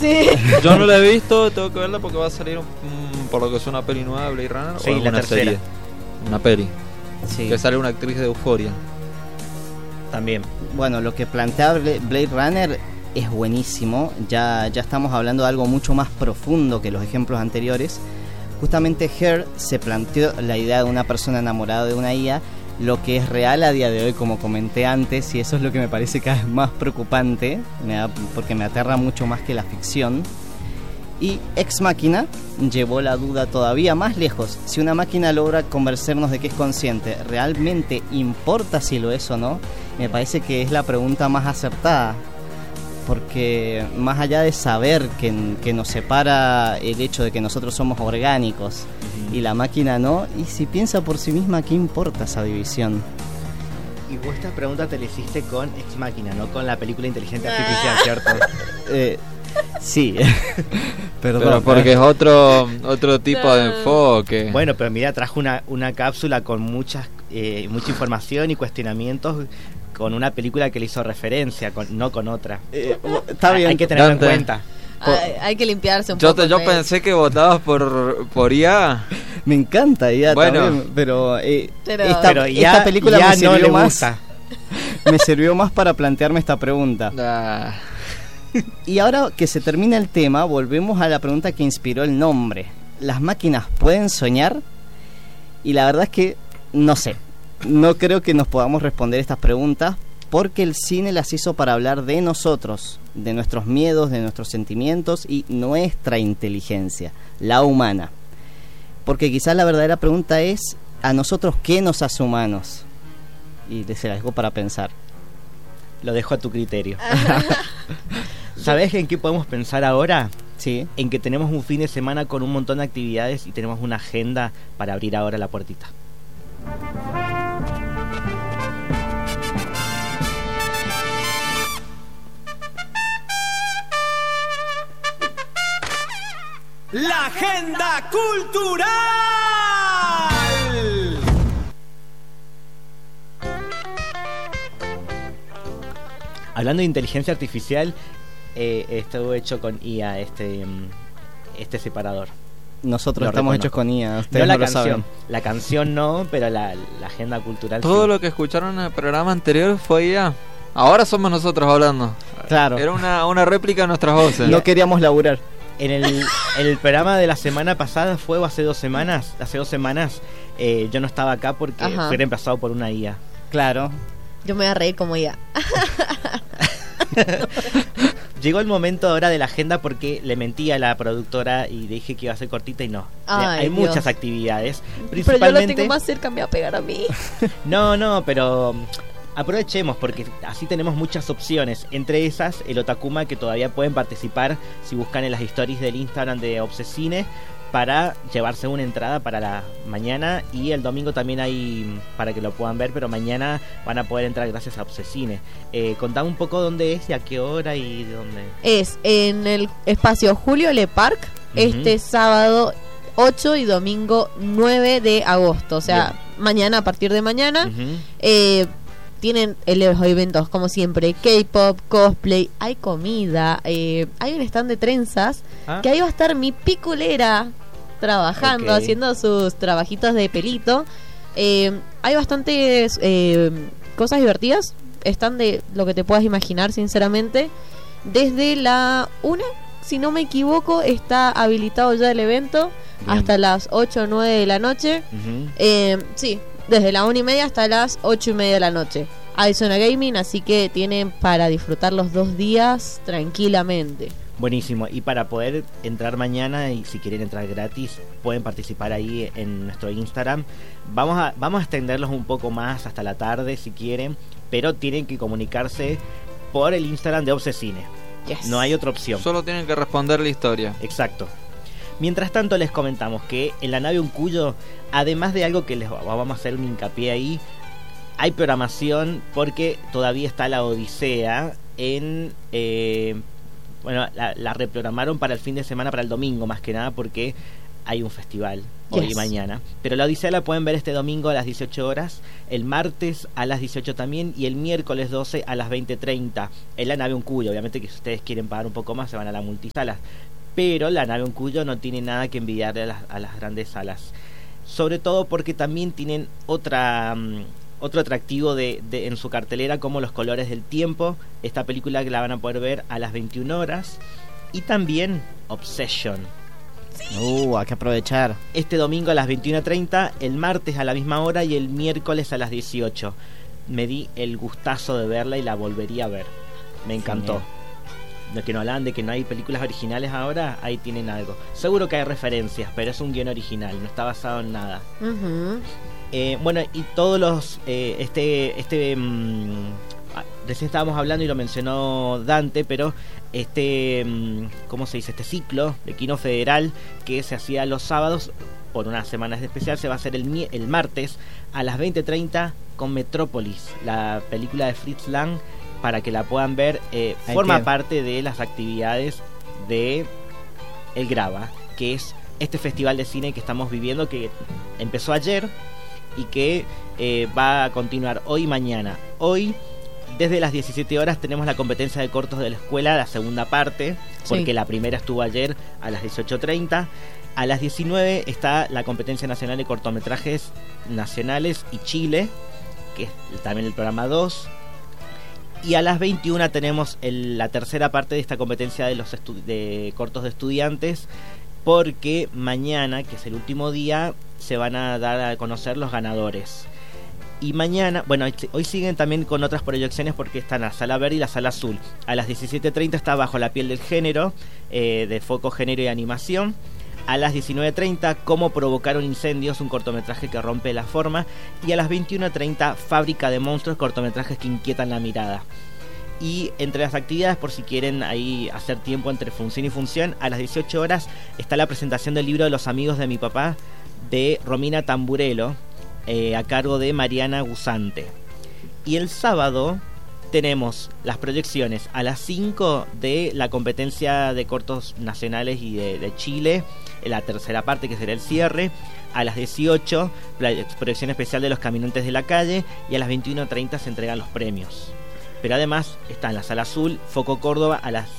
Sí. Yo no la he visto, tengo que verla porque va a salir por lo que es una peli nueva de Blade Runner. Sí, o la una tercera. serie. Una peli. Sí, Que sale una actriz de Euphoria. también. Bueno, lo que plantea Blade Runner es buenísimo. Ya estamos hablando de algo mucho más profundo que los ejemplos anteriores. Justamente Her se planteó la idea de una persona enamorada de una IA, lo que es real a día de hoy, como comenté antes, y eso es lo que me parece cada vez más preocupante, porque me aterra mucho más que la ficción. Y Ex Machina llevó la duda todavía más lejos. Si una máquina logra convencernos de que es consciente, ¿realmente importa si lo es o no? Me parece que es la pregunta más acertada. Porque más allá de saber que nos separa el hecho de que nosotros somos orgánicos y la máquina no, y si piensa por sí misma, ¿qué importa esa división? Y vos esta pregunta te la hiciste con Ex Machina, no con la película Inteligencia Artificial, ¿cierto? Sí, perdón. Pero porque es otro tipo de enfoque. Bueno, pero mira, trajo una cápsula con mucha información y cuestionamientos, con una película que le hizo referencia, no con otra. Está bien. Hay que tenerlo en Dante. cuenta. Hay que limpiarse un Yo poco. yo pensé que votabas por IA. Me encanta ya Bueno. también, pero Pero esta película ya me no sirvió le más. gusta. Me sirvió más para plantearme esta pregunta. Ah, Y ahora que se termina el tema, volvemos a la pregunta que inspiró el nombre. ¿Las máquinas pueden soñar? Y la verdad es que no sé. No creo que nos podamos responder estas preguntas, porque el cine las hizo para hablar de nosotros, de nuestros miedos, de nuestros sentimientos y nuestra inteligencia, la humana. Porque quizás la verdadera pregunta es, ¿a nosotros qué nos hace humanos? Y se la dejo para pensar. Lo dejo a tu criterio. ¿Sabés en qué podemos pensar ahora? Sí. En que tenemos un fin de semana con un montón de actividades y tenemos una agenda para abrir ahora la puertita. La agenda cultural. Hablando de inteligencia artificial, estuvo hecho con IA este separador. Nosotros Lo estamos reconozco. hechos con IA, ustedes No la no lo canción. saben. La canción no, pero la agenda cultural todo sí. lo que escucharon en el programa anterior fue IA. Ahora somos nosotros hablando. Claro. Era una réplica de nuestras voces. No queríamos laburar. En el programa de la semana pasada fue o hace 2 semanas, yo no estaba acá porque Ajá. fui reemplazado por una IA. Claro. Yo me voy a reír como ya. Llegó el momento ahora de la agenda porque le mentí a la productora y dije que iba a ser cortita y no. Ay, Hay Dios. muchas actividades. Pero yo lo Principalmente. tengo más cerca, me va a pegar a mí. No, pero aprovechemos porque así tenemos muchas opciones. Entre esas, el Otakuma, que todavía pueden participar si buscan en las stories del Instagram de Obsescine para llevarse una entrada para la mañana, y el domingo también hay para que lo puedan ver, pero mañana van a poder entrar gracias a Obsesine. Contame un poco dónde es y a qué hora y de dónde. Es en el espacio Julio Le Parc, este sábado 8 y domingo 9 de agosto. O sea, mañana, a partir de mañana. Tienen los eventos como siempre, K-pop, cosplay, hay comida, hay un stand de trenzas, que ahí va a estar mi piculera trabajando, haciendo sus trabajitos de pelito. Hay bastantes cosas divertidas, están de lo que te puedas imaginar, sinceramente. Desde la 1, si no me equivoco, está habilitado ya el evento. Bien. Hasta las 8 o 9 de la noche. Sí, desde la 1:30 hasta las 8:30 de la noche. Hay zona gaming, así que tienen para disfrutar los 2 días tranquilamente. Buenísimo, y para poder entrar mañana, y si quieren entrar gratis, pueden participar ahí en nuestro Instagram. Vamos a extenderlos un poco más hasta la tarde si quieren, pero tienen que comunicarse por el Instagram de Obsesine. Yes. No hay otra opción. Solo tienen que responder la historia. Exacto. Mientras tanto, les comentamos que en la nave Uncuyo, además de algo que les vamos a hacer un hincapié ahí, hay programación porque todavía está la Odisea en... la reprogramaron para el fin de semana, para el domingo más que nada, porque hay un festival hoy y mañana. Pero la Odisea la pueden ver este domingo a las 18 horas, el martes a las 18 también, y el miércoles 12 a las 20:30 en la nave Uncuyo. Obviamente que si ustedes quieren pagar un poco más se van a la multisala, pero la nave Uncuyo no tiene nada que envidiarle a las grandes salas, sobre todo porque también tienen otro atractivo en su cartelera, como Los colores del tiempo, esta película que la van a poder ver a las 21 horas, y también Obsession. Hay que aprovechar. Este domingo a las 21:30, el martes a la misma hora y el miércoles a las 18. Me di el gustazo de verla y la volvería a ver. Me encantó. Lo que no hablan de que no hay películas originales ahora, ahí tienen algo. Seguro que hay referencias, pero es un guión original, no está basado en nada. Bueno, y todos los... recién estábamos hablando y lo mencionó Dante, pero ¿cómo se dice? Este ciclo de Kino Federal que se hacía los sábados por unas semanas especial, se va a hacer el martes a las 20:30 con Metrópolis, la película de Fritz Lang, para que la puedan ver. Forma parte de las actividades de El Grava, que es este festival de cine que estamos viviendo, que empezó ayer y que va a continuar hoy y mañana. Hoy, desde las 17 horas, tenemos la competencia de cortos de la escuela, la segunda parte, porque la primera estuvo ayer a las 18:30. A las 19 está la competencia nacional de cortometrajes nacionales y Chile, que es también el programa 2. Y a las 21 tenemos la tercera parte de esta competencia de cortos de estudiantes, porque mañana, que es el último día, se van a dar a conocer los ganadores. Y mañana, bueno, hoy siguen también con otras proyecciones, porque están la Sala Verde y la Sala Azul. A las 17:30 está Bajo la piel del género, de foco, género y animación. A las 19:30, Cómo provocar un incendio, es un cortometraje que rompe la forma. Y a las 21:30, Fábrica de monstruos, cortometrajes que inquietan la mirada. Y entre las actividades, por si quieren ahí hacer tiempo entre función y función, a las 18 horas está la presentación del libro de Los amigos de mi papá, de Romina Tamburello, a cargo de Mariana Gusante. Y el sábado tenemos las proyecciones a las 5 de la competencia de cortos nacionales y de Chile, la tercera parte, que será el cierre. A las 18, la proyección especial de Los caminantes de la calle, y a las 21:30 se entregan los premios. Pero además está en la Sala Azul, Foco Córdoba a las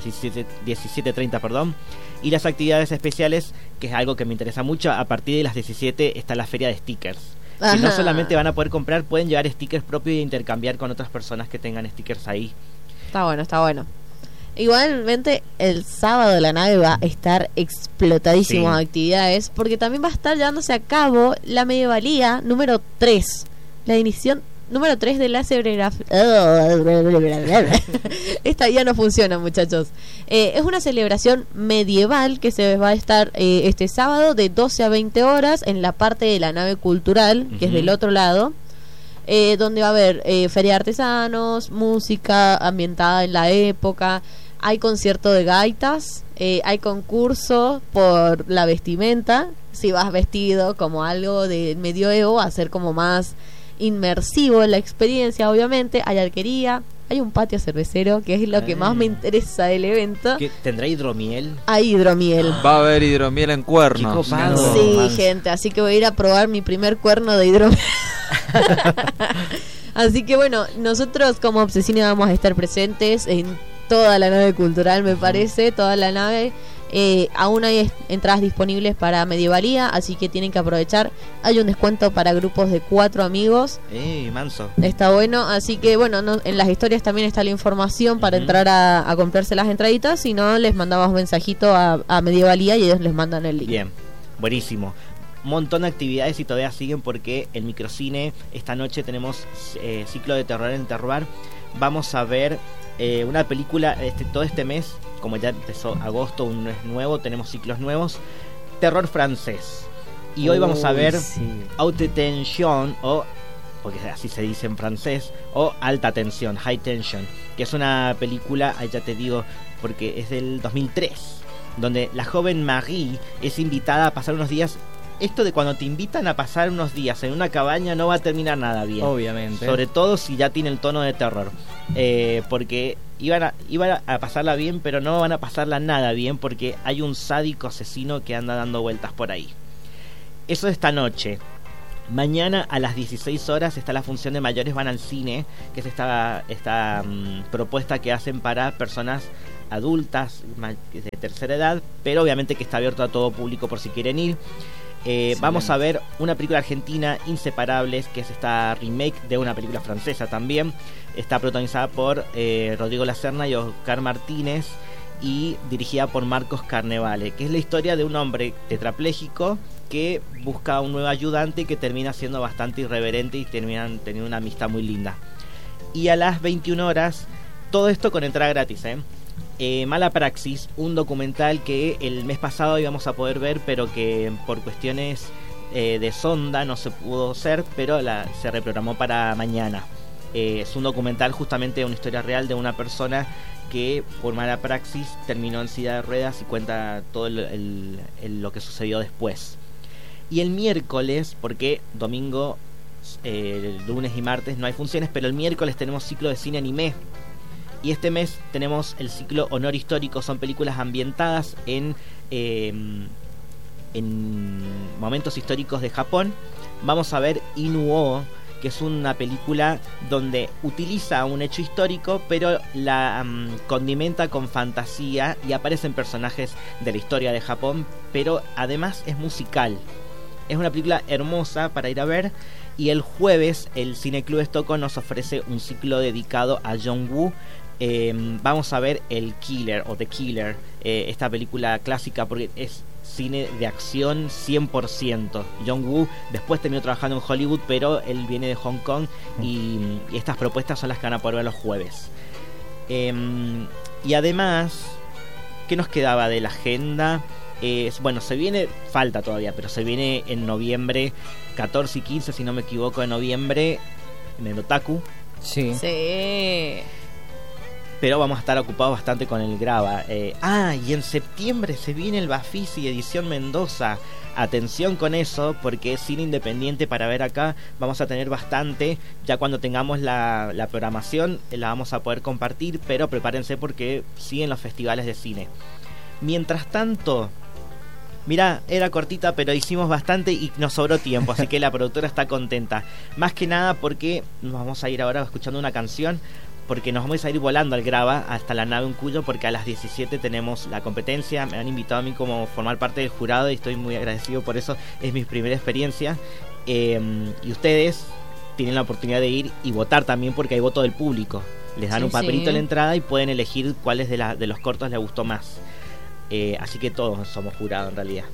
17:30, perdón. Y las actividades especiales, que es algo que me interesa mucho, a partir de las 17 está la feria de stickers. Que no solamente van a poder comprar, pueden llevar stickers propios e intercambiar con otras personas que tengan stickers ahí. Está bueno, está bueno. Igualmente el sábado la nave va a estar explotadísimo de actividades, porque también va a estar llevándose a cabo la Medievalía número 3, la edición número 3 de la celebración. Esta ya no funciona, muchachos. Es una celebración medieval que se va a estar este sábado de 12 a 20 horas en la parte de la nave cultural, que es del otro lado, donde va a haber feria de artesanos, música ambientada en la época, hay concierto de gaitas, hay concurso por la vestimenta. Si vas vestido como algo de medioevo, va a ser como más inmersivo en la experiencia. Obviamente hay alquería, hay un patio cervecero, que es lo que más me interesa del evento. ¿Tendrá hidromiel? Hay hidromiel. Va a haber hidromiel en cuernos. Sí, gente, así que voy a ir a probar mi primer cuerno de hidromiel. Así que bueno, nosotros como Obsesine vamos a estar presentes en toda la nave cultural, me parece, toda la nave. Aún hay entradas disponibles para Medievalía, así que tienen que aprovechar. Hay un descuento para grupos de 4 amigos. Manso. Está bueno, así que bueno, en las historias también está la información para entrar a comprarse las entraditas. Si no, les mandamos mensajito a Medievalía y ellos les mandan el link. Bien, buenísimo. Un montón de actividades y todavía siguen, porque el microcine, esta noche tenemos ciclo de terror en Terroir. Vamos a ver una película todo este mes. Como ya empezó agosto, un mes nuevo, tenemos ciclos nuevos. Terror francés. Y hoy vamos a ver Haute Tension, porque así se dice en francés, o Alta Tensión, High Tension, que es una película, ya te digo, porque es del 2003, donde la joven Marie es invitada a pasar unos días esto de cuando te invitan a pasar unos días en una cabaña no va a terminar nada bien. Obviamente. Sobre todo si ya tiene el tono de terror. Porque iban a pasarla bien, pero no van a pasarla nada bien porque hay un sádico asesino que anda dando vueltas por ahí. Eso esta noche. Mañana a las 16 horas está la función de Mayores van al cine, que es esta propuesta que hacen para personas adultas de tercera edad, pero obviamente que está abierto a todo público por si quieren ir. Vamos a ver una película argentina, Inseparables, que es esta remake de una película francesa también. Está protagonizada por Rodrigo Lacerna y Oscar Martínez y dirigida por Marcos Carnevale, que es la historia de un hombre tetrapléjico que busca un nuevo ayudante que termina siendo bastante irreverente y terminan teniendo una amistad muy linda. Y a las 21 horas, todo esto con entrada gratis, Mala Praxis, un documental que el mes pasado íbamos a poder ver, pero que por cuestiones de sonda no se pudo hacer, pero se reprogramó para mañana. Es un documental justamente de una historia real de una persona que por mala praxis terminó en silla de ruedas y cuenta todo lo que sucedió después. Y el miércoles, porque domingo, lunes y martes no hay funciones, pero el miércoles tenemos ciclo de cine anime. Y este mes tenemos el ciclo Honor Histórico, son películas ambientadas en momentos históricos de Japón. Vamos a ver Inu-Oh, que es una película donde utiliza un hecho histórico, pero la condimenta con fantasía y aparecen personajes de la historia de Japón, pero además es musical. Es una película hermosa para ir a ver. Y el jueves el Cineclub Estocolmo nos ofrece un ciclo dedicado a John Woo. Vamos a ver El Killer o The Killer, esta película clásica porque es cine de acción 100%. John Woo después terminó trabajando en Hollywood, pero él viene de Hong Kong y estas propuestas son las que van a poder ver los jueves. Y además, ¿qué nos quedaba de la agenda? Bueno, se viene, falta todavía, pero se viene en noviembre, 14 y 15 si no me equivoco de noviembre, en el Otaku. Sí. Pero vamos a estar ocupados bastante con el Grava. Y en septiembre se viene el Bafisi edición Mendoza. Atención con eso, porque es cine independiente para ver acá. Vamos a tener bastante. Ya cuando tengamos la programación la vamos a poder compartir, pero prepárense porque siguen los festivales de cine. Mientras tanto, mirá, era cortita, pero hicimos bastante y nos sobró tiempo, así que la productora está contenta. Más que nada porque nos vamos a ir ahora escuchando una canción, porque nos vamos a ir volando al Grava hasta la nave Uncuyo, porque a las 17 tenemos la competencia. Me han invitado a mí como formar parte del jurado y estoy muy agradecido por eso. Es mi primera experiencia. Y ustedes tienen la oportunidad de ir y votar también, porque hay voto del público. Les dan un papelito en la entrada y pueden elegir cuáles de los cortos les gustó más. Así que todos somos jurados en realidad.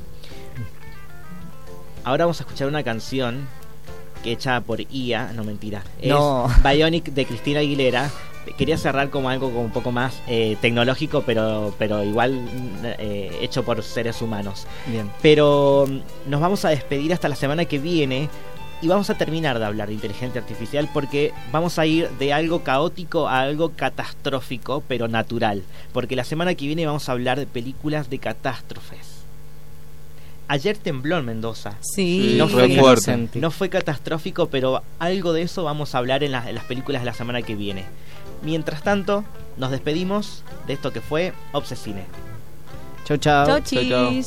Ahora vamos a escuchar una canción que hecha por IA, no mentira, es Bionic de Cristina Aguilera. Quería cerrar como algo como un poco más tecnológico, pero igual hecho por seres humanos. Bien. Pero nos vamos a despedir hasta la semana que viene y vamos a terminar de hablar de inteligencia artificial, porque vamos a ir de algo caótico a algo catastrófico, pero natural, porque la semana que viene vamos a hablar de películas de catástrofes. Ayer tembló en Mendoza. Sí, no fue fuerte. No fue catastrófico, pero algo de eso vamos a hablar en las películas de la semana que viene. Mientras tanto, nos despedimos de esto que fue Obsescine. Chau, chau. Chau, chis.